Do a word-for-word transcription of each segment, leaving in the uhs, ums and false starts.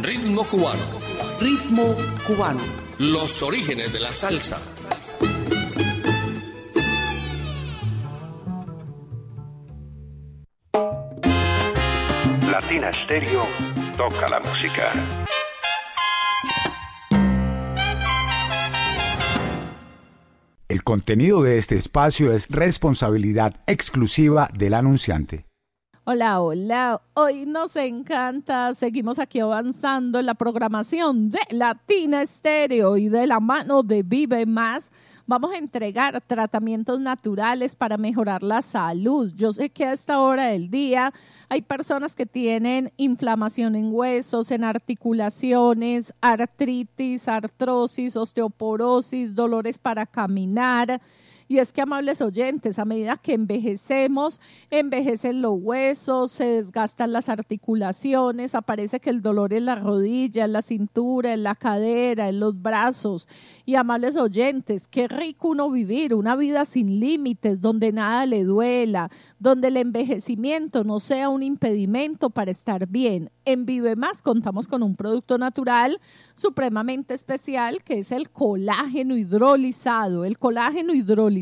Ritmo cubano. Ritmo cubano. Los orígenes de la salsa. Latina Stereo toca la música. El contenido de este espacio es responsabilidad exclusiva del anunciante. Hola, hola. Hoy nos encanta. Seguimos aquí avanzando en la programación de Latina Stereo y de la mano de Vive Más. Vamos a entregar tratamientos naturales para mejorar la salud. Yo sé que a esta hora del día hay personas que tienen inflamación en huesos, en articulaciones, artritis, artrosis, osteoporosis, dolores para caminar. Y es que, amables oyentes, a medida que envejecemos, envejecen los huesos, se desgastan las articulaciones, aparece que el dolor en la rodilla, en la cintura, en la cadera, en los brazos. Y, amables oyentes, qué rico uno vivir una vida sin límites, donde nada le duela, donde el envejecimiento no sea un impedimento para estar bien. En Vive Más contamos con un producto natural supremamente especial que es el colágeno hidrolizado. El colágeno hidrolizado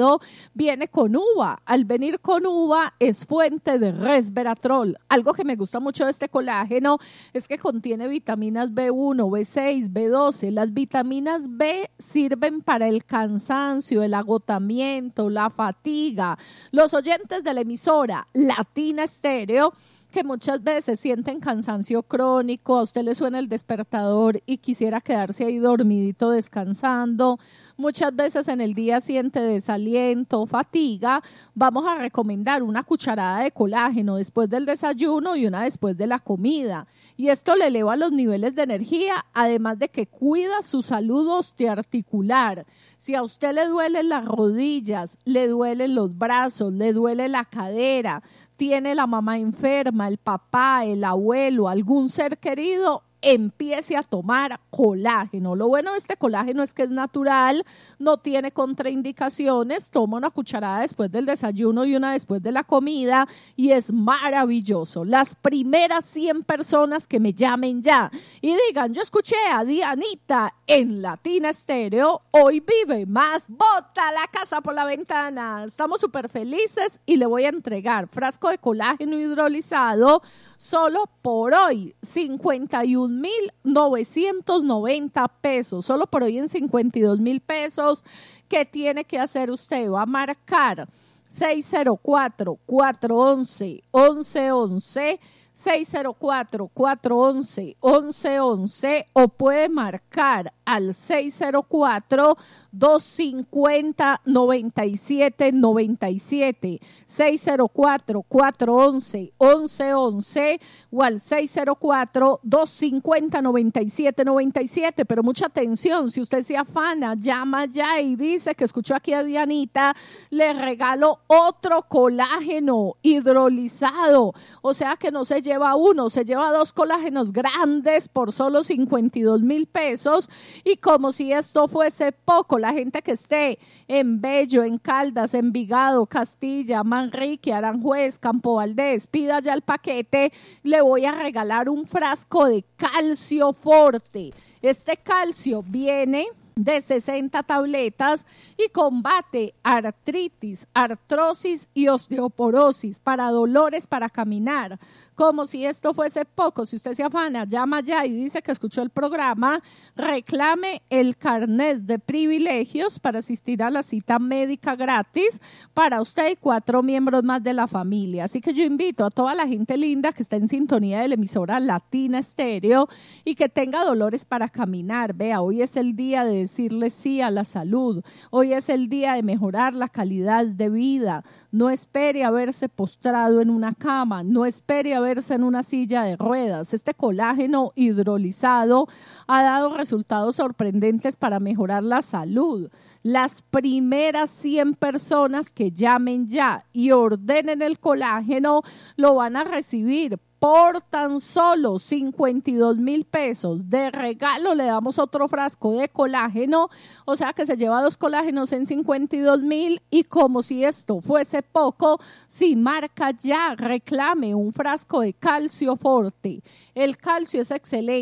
viene con uva. Al venir con uva es fuente de resveratrol. Algo que me gusta mucho de este colágeno es que contiene vitaminas B uno, B seis, B doce. Las vitaminas B sirven para el cansancio, el agotamiento, la fatiga. Los oyentes de la emisora Latina Stereo que muchas veces sienten cansancio crónico, a usted le suena el despertador y quisiera quedarse ahí dormidito descansando, muchas veces en el día siente desaliento, fatiga, vamos a recomendar una cucharada de colágeno después del desayuno y una después de la comida. Y esto le eleva los niveles de energía, además de que cuida su salud osteoarticular. Si a usted le duelen las rodillas, le duelen los brazos, le duele la cadera, tiene la mamá enferma, el papá, el abuelo, algún ser querido, empiece a tomar colágeno. Lo bueno de este colágeno es que es natural, no tiene contraindicaciones, toma una cucharada después del desayuno y una después de la comida y es maravilloso. Las primeras cien personas que me llamen ya y digan, yo escuché a Dianita en Latina Stereo, hoy Vive Más, bota la casa por la ventana. Estamos súper felices y le voy a entregar frasco de colágeno hidrolizado solo por hoy, cincuenta y un mil novecientos noventa pesos, solo por hoy en cincuenta y dos mil pesos. ¿Qué tiene que hacer usted? Va a marcar seis cero cuatro, cuatro once, once once, seis cero cuatro, cuatro once, once once o puede marcar al seis cero cuatro, dos cinco cero, nueve siete nueve siete, seis cero cuatro, cuatro once, once once o al seis cero cuatro, dos cinco cero, nueve siete nueve siete. Pero mucha atención, si usted se afana, llama ya y dice que escuchó aquí a Dianita, le regalo otro colágeno hidrolizado, o sea que no se lleva uno, se lleva dos colágenos grandes por solo cincuenta y dos mil pesos. Y como si esto fuese poco, la gente que esté en Bello, en Caldas, Envigado, Castilla, Manrique, Aranjuez, Campo Valdés, pida ya el paquete, le voy a regalar un frasco de calcio forte. Este calcio viene de sesenta tabletas y combate artritis, artrosis y osteoporosis, para dolores para caminar. Como si esto fuese poco, si usted se afana, llama ya y dice que escuchó el programa, reclame el carnet de privilegios para asistir a la cita médica gratis para usted y cuatro miembros más de la familia. Así que yo invito a toda la gente linda que está en sintonía de la emisora Latina Stereo y que tenga dolores para caminar. Vea, hoy es el día de decirle sí a la salud, hoy es el día de mejorar la calidad de vida. No espere a verse postrado en una cama, no espere a verse en una silla de ruedas. Este colágeno hidrolizado ha dado resultados sorprendentes para mejorar la salud. Las primeras cien personas que llamen ya y ordenen el colágeno lo van a recibir por tan solo cincuenta y dos mil pesos. De regalo le damos otro frasco de colágeno, o sea que se lleva dos colágenos en cincuenta y dos mil. Y como si esto fuese poco, si marca ya, reclame un frasco de calcio forte. El calcio es excelente.